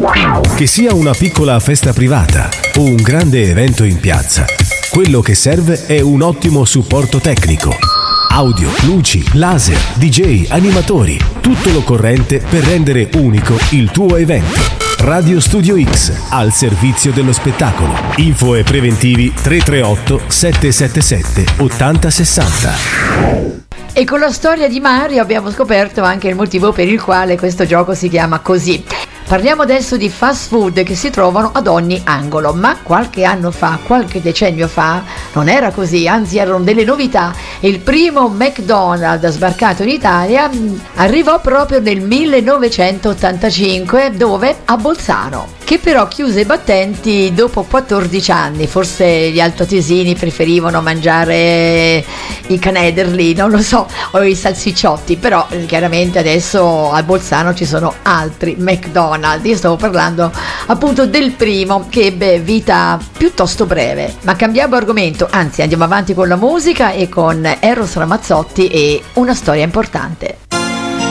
Che sia una piccola festa privata o un grande evento in piazza, quello che serve è un ottimo supporto tecnico. Audio, luci, laser, DJ, animatori, tutto l'occorrente per rendere unico il tuo evento. Radio Studio X, al servizio dello spettacolo. Info e preventivi 338 777 8060. E con la storia di Mario abbiamo scoperto anche il motivo per il quale questo gioco si chiama così. Parliamo adesso di fast food che si trovano ad ogni angolo, ma qualche anno fa, qualche decennio fa, non era così, anzi erano delle novità. Il primo McDonald's sbarcato in Italia arrivò proprio nel 1985, dove? A Bolzano, che però chiuse i battenti dopo 14 anni. Forse gli altoatesini preferivano mangiare i canederli, non lo so, o i salsicciotti, però chiaramente adesso a Bolzano ci sono altri McDonald's. Io stavo parlando appunto del primo, che ebbe vita piuttosto breve. Ma cambiamo argomento, anzi andiamo avanti con la musica e con Eros Ramazzotti e Una storia importante.